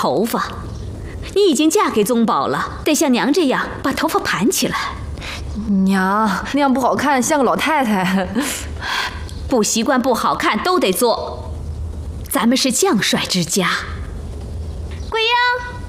头发。你已经嫁给宗保了，得像娘这样把头发盘起来。 娘，那样不好看，像个老太太。 不习惯不好看都得做。咱们是将帅之家。